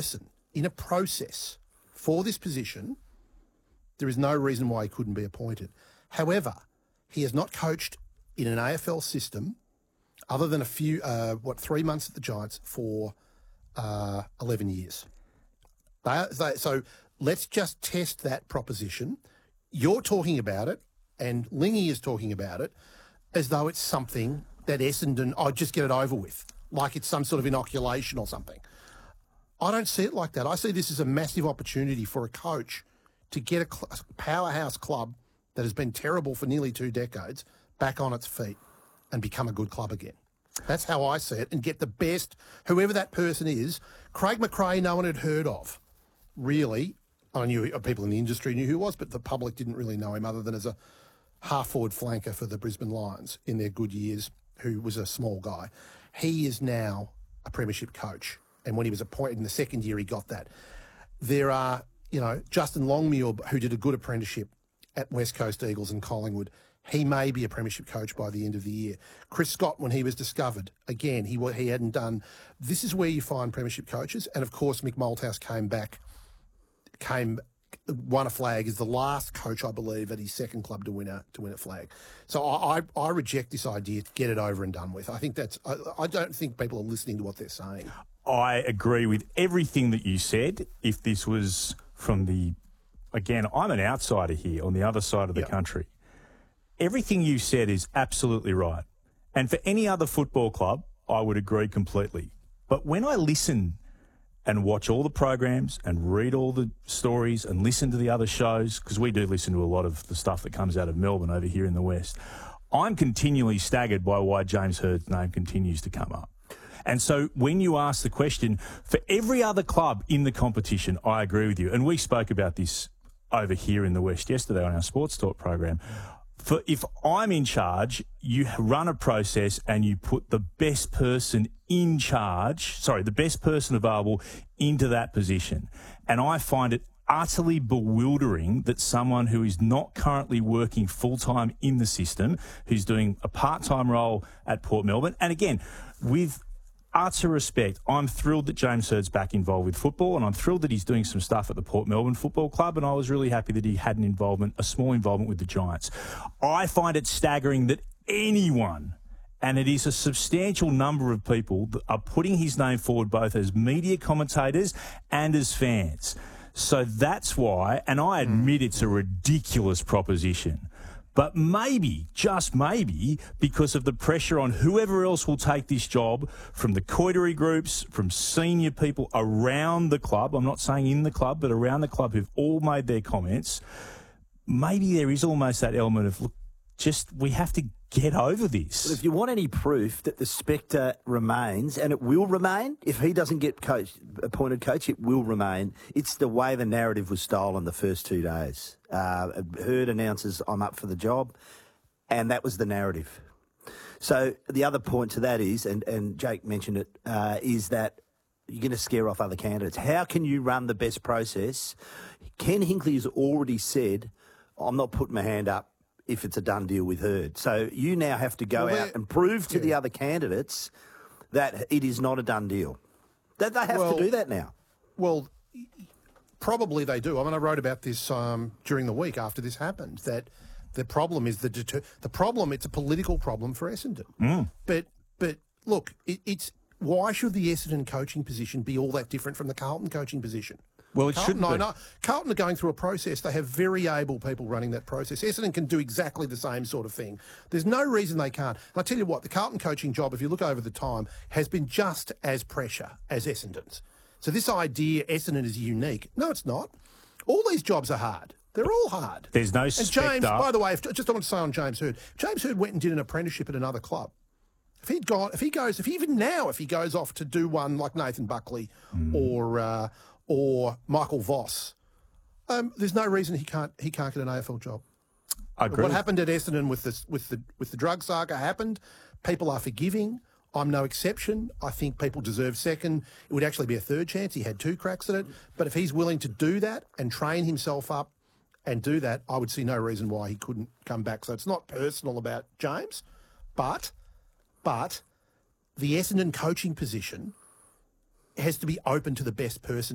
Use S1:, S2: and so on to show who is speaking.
S1: person in a process for this position, there is no reason why he couldn't be appointed. However, he has not coached in an AFL system other than 3 months at the Giants for 11 years. So let's just test that proposition. You're talking about it, and Lingy is talking about it, as though it's something that Essendon, just get it over with, like it's some sort of inoculation or something. I don't see it like that. I see this as a massive opportunity for a coach to get a powerhouse club that has been terrible for nearly 2 decades back on its feet and become a good club again. That's how I see it, and get the best, whoever that person is. Craig McRae, no one had heard of, really. I knew people in the industry knew who he was, but the public didn't really know him other than as a half-forward flanker for the Brisbane Lions in their good years, who was a small guy. He is now a premiership coach, and when he was appointed in the second year, he got that. There are, Justin Longmuir, who did a good apprenticeship at West Coast Eagles and Collingwood. He may be a premiership coach by the end of the year. Chris Scott, when he was discovered, again, he hadn't done. This is where you find premiership coaches, and of course, Mick Malthouse won a flag as the last coach, I believe, at his second club to win a flag. So I reject this idea to get it over and done with. I think I don't think people are listening to what they're saying.
S2: I agree with everything that you said. If this was from again, I'm an outsider here on the other side of the country. Everything you said is absolutely right. And for any other football club, I would agree completely. But when I listen and watch all the programs and read all the stories and listen to the other shows, because we do listen to a lot of the stuff that comes out of Melbourne over here in the West, I'm continually staggered by why James Hird's name continues to come up. And so when you ask the question, for every other club in the competition, I agree with you. And we spoke about this over here in the West yesterday on our Sports Talk program. If I'm in charge, you run a process and you put the best person the best person available into that position. And I find it utterly bewildering that someone who is not currently working full-time in the system, who's doing a part-time role at Port Melbourne, and again, with utter respect, I'm thrilled that James Hird's back involved with football, and I'm thrilled that he's doing some stuff at the Port Melbourne Football Club, and I was really happy that he had a small involvement with the Giants. I find it staggering that anyone, and it is a substantial number of people, that are putting his name forward both as media commentators and as fans. So that's why, and I admit it's a ridiculous proposition, but maybe, just maybe, because of the pressure on whoever else will take this job, from the coiterie groups, from senior people around the club, I'm not saying in the club, but around the club who've all made their comments, maybe there is almost that element of, look, we have to get over this.
S3: But if you want any proof that the spectre remains, and it will remain, if he doesn't get appointed coach, it will remain. It's the way the narrative was stolen the first 2 days. Hird announces, I'm up for the job, and that was the narrative. So the other point to that is, and Jake mentioned it, is that you're going to scare off other candidates. How can you run the best process? Ken Hinkley has already said, I'm not putting my hand up if it's a done deal with Hird. So you now have to go out and prove to the other candidates that it is not a done deal. That they have to do that now.
S1: Well, probably they do. I mean, I wrote about this during the week after this happened, that the problem is it's a political problem for Essendon. But look, why should the Essendon coaching position be all that different from the Carlton coaching position?
S2: Well, it shouldn't be.
S1: No. Carlton are going through a process. They have very able people running that process. Essendon can do exactly the same sort of thing. There's no reason they can't. And I tell you what, the Carlton coaching job, if you look over the time, has been just as pressure as Essendon's. So this idea Essendon is unique, no, it's not. All these jobs are hard. They're all hard.
S2: There's no spectre.
S1: And James, by the way, just I want to say on James Hird, James Hird went and did an apprenticeship at another club. If he goes off to do one like Nathan Buckley or Michael Voss, there's no reason he can't get an AFL job.
S2: I agree.
S1: What happened at Essendon with the drug saga happened. People are forgiving. I'm no exception. I think people deserve second. It would actually be a third chance. He had 2 cracks at it. But if he's willing to do that and train himself up and do that, I would see no reason why he couldn't come back. So it's not personal about James, but the Essendon coaching position has to be open to the best person